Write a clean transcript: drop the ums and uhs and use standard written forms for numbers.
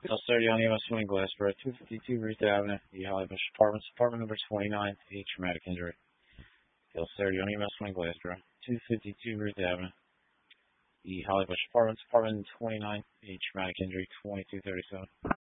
El Sergio EMS Swing Glassboro, 252 Ruth Avenue, the Holly Bush Apartments, apartment number 29, a traumatic injury. El Sergio EMS Swing Glassboro, 252 Ruth Avenue, the Holly Bush Apartments, apartment 29, a traumatic injury, 2237.